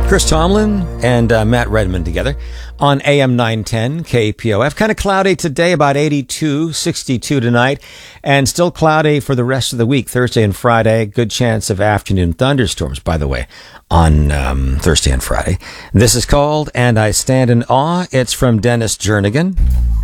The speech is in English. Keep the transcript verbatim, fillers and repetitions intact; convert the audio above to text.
Chris Tomlin and uh, Matt Redman together on A M nine ten K P O F. Kind of cloudy today, about eighty-two, sixty-two tonight, and still cloudy for the rest of the week, Thursday and Friday. Good chance of afternoon thunderstorms, by the way, on um, Thursday and Friday. This is called And I Stand in Awe. It's from Dennis Jernigan.